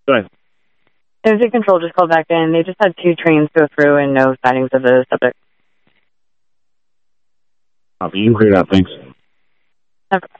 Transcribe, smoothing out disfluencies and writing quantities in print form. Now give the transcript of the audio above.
Go ahead. Energy Control just called back in. They just had 2 trains go through and no sightings of the subject. You can clear it out. Thanks. Okay.